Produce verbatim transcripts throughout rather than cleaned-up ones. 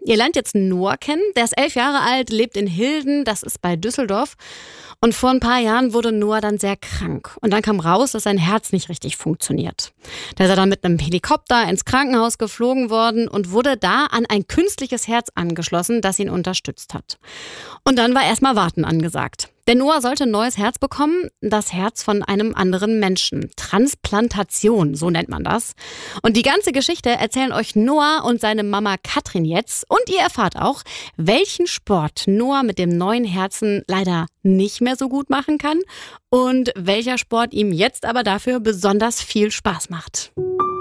Ihr lernt jetzt Noah kennen. Der ist elf Jahre alt, lebt in Hilden, das ist bei Düsseldorf. Und vor ein paar Jahren wurde Noah dann sehr krank. Und dann kam raus, dass sein Herz nicht richtig funktioniert. Da ist er dann mit einem Helikopter ins Krankenhaus geflogen worden und wurde da an ein künstliches Herz angeschlossen, das ihn unterstützt hat. Und dann war erstmal Warten angesagt. Denn Noah sollte ein neues Herz bekommen, das Herz von einem anderen Menschen. Transplantation, so nennt man das. Und die ganze Geschichte erzählen euch Noah und seine Mama Katrin jetzt. Und ihr erfahrt auch, welchen Sport Noah mit dem neuen Herzen leider nicht mehr so gut machen kann und welcher Sport ihm jetzt aber dafür besonders viel Spaß macht.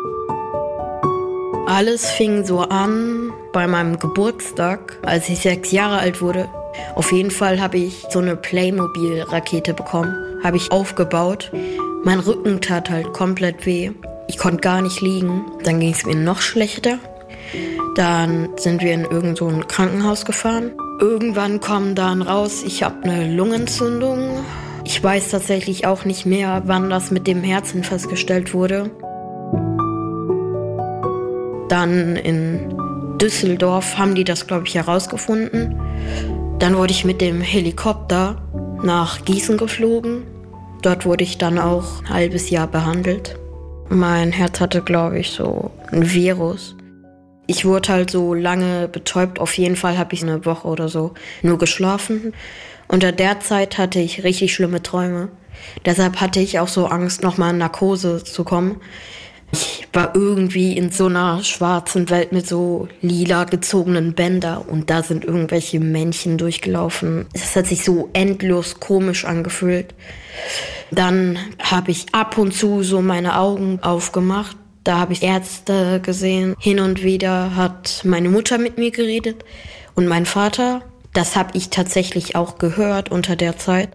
Alles fing so an bei meinem Geburtstag, als ich sechs Jahre alt wurde. Auf jeden Fall habe ich so eine Playmobil-Rakete bekommen, habe ich aufgebaut. Mein Rücken tat halt komplett weh. Ich konnte gar nicht liegen. Dann ging es mir noch schlechter. Dann sind wir in irgend so ein Krankenhaus gefahren. Irgendwann kam dann raus, ich habe eine Lungenentzündung. Ich weiß tatsächlich auch nicht mehr, wann das mit dem Herzen festgestellt wurde. Dann in Düsseldorf haben die das, glaube ich, herausgefunden. Dann wurde ich mit dem Helikopter nach Gießen geflogen. Dort wurde ich dann auch ein halbes Jahr behandelt. Mein Herz hatte, glaube ich, so ein Virus. Ich wurde halt so lange betäubt. Auf jeden Fall habe ich eine Woche oder so nur geschlafen. Unter der Zeit hatte ich richtig schlimme Träume. Deshalb hatte ich auch so Angst, nochmal in Narkose zu kommen. Ich war irgendwie in so einer schwarzen Welt mit so lila gezogenen Bändern und da sind irgendwelche Männchen durchgelaufen. Es hat sich so endlos komisch angefühlt. Dann habe ich ab und zu so meine Augen aufgemacht. Da habe ich Ärzte gesehen. Hin und wieder hat meine Mutter mit mir geredet und mein Vater. Das habe ich tatsächlich auch gehört unter der Zeit.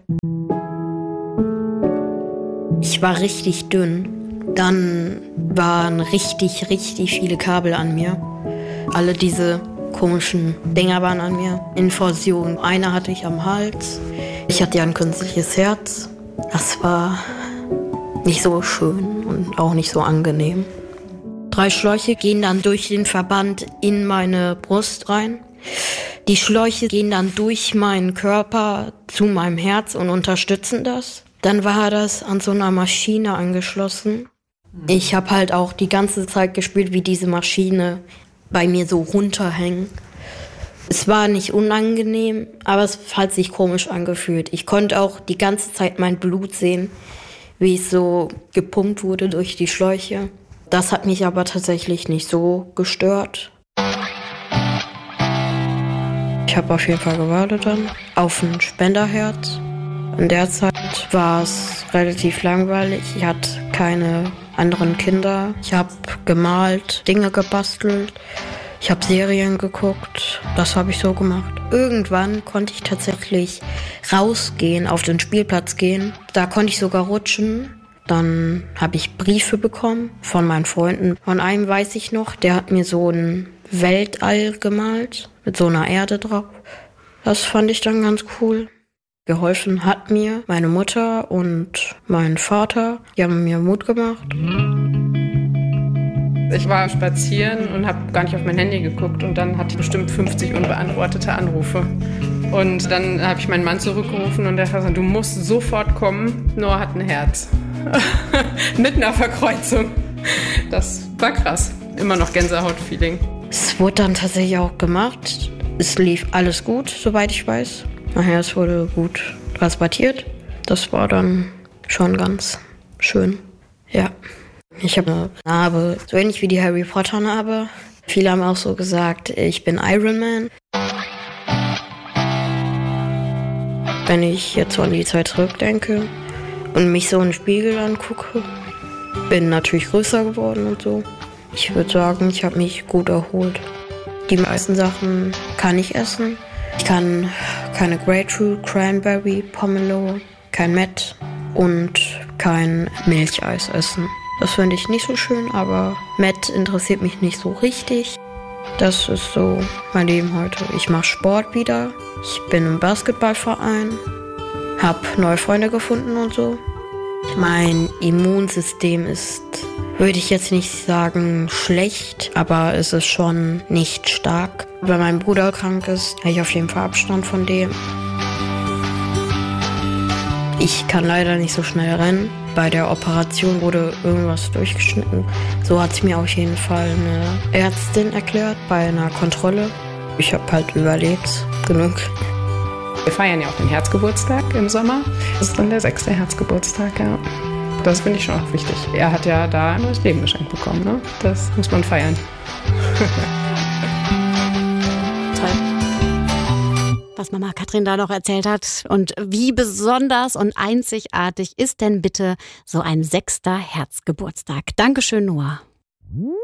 Ich war richtig dünn. Dann waren richtig, richtig viele Kabel an mir. Alle diese komischen Dinger waren an mir. Infusion. Eine hatte ich am Hals. Ich hatte ja ein künstliches Herz. Das war nicht so schön und auch nicht so angenehm. Drei Schläuche gehen dann durch den Verband in meine Brust rein. Die Schläuche gehen dann durch meinen Körper zu meinem Herz und unterstützen das. Dann war das an so einer Maschine angeschlossen. Ich habe halt auch die ganze Zeit gespürt, wie diese Maschine bei mir so runterhängt. Es war nicht unangenehm, aber es hat sich komisch angefühlt. Ich konnte auch die ganze Zeit mein Blut sehen, wie es so gepumpt wurde durch die Schläuche. Das hat mich aber tatsächlich nicht so gestört. Ich habe auf jeden Fall gewartet dann auf ein Spenderherz. In der Zeit war es relativ langweilig. Ich hatte keine anderen Kinder. Ich habe gemalt, Dinge gebastelt. Ich habe Serien geguckt. Das habe ich so gemacht. Irgendwann konnte ich tatsächlich rausgehen, auf den Spielplatz gehen. Da konnte ich sogar rutschen. Dann habe ich Briefe bekommen von meinen Freunden. Von einem weiß ich noch, der hat mir so ein Weltall gemalt mit so einer Erde drauf. Das fand ich dann ganz cool. Geholfen hat mir meine Mutter und mein Vater. Die haben mir Mut gemacht. Ich war spazieren und habe gar nicht auf mein Handy geguckt und dann hatte ich bestimmt fünfzig unbeantwortete Anrufe. Und dann habe ich meinen Mann zurückgerufen und der hat gesagt, du musst sofort kommen, Noah hat ein Herz. Mit einer Verkreuzung. Das war krass. Immer noch Gänsehaut-Feeling. Es wurde dann tatsächlich auch gemacht. Es lief alles gut, soweit ich weiß. Nachher, es wurde gut transportiert. Das war dann schon ganz schön. Ja. Ich habe eine Narbe, so ähnlich wie die Harry Potter Narbe. Viele haben auch so gesagt, ich bin Iron Man. Wenn ich jetzt so an die Zeit zurückdenke und mich so in den Spiegel angucke, bin natürlich größer geworden und so. Ich würde sagen, ich habe mich gut erholt. Die meisten Sachen kann ich essen. Ich kann keine Grapefruit, Cranberry, Pomelo, kein Mett und kein Milcheis essen. Das finde ich nicht so schön, aber Mett interessiert mich nicht so richtig. Das ist so mein Leben heute. Ich mache Sport wieder. Ich bin im Basketballverein. Habe neue Freunde gefunden und so. Mein Immunsystem ist würde ich jetzt nicht sagen schlecht, aber es ist schon nicht stark. Wenn mein Bruder krank ist, habe ich auf jeden Fall Abstand von dem. Ich kann leider nicht so schnell rennen. Bei der Operation wurde irgendwas durchgeschnitten. So hat es mir auf jeden Fall eine Ärztin erklärt bei einer Kontrolle. Ich habe halt überlebt, genug. Wir feiern ja auch den Herzgeburtstag im Sommer. Das ist dann der sechste Herzgeburtstag, ja. Das finde ich schon auch wichtig. Er hat ja da ein neues Leben geschenkt bekommen, ne? Das muss man feiern. Toll. Was Mama Katrin da noch erzählt hat. Und wie besonders und einzigartig ist denn bitte so ein sechster Herzgeburtstag? Dankeschön, Noah.